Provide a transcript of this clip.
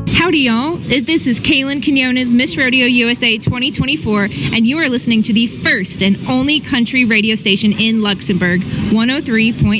Howdy, y'all. This is Kaylin Quinones, Miss Rodeo USA 2024, and you are listening to the first and only country radio station in Luxembourg, 103.9